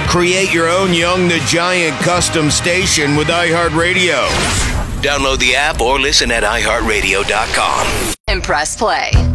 Create your own Young the Giant custom station with iHeartRadio. Download the app or listen at iHeartRadio.com. And press play.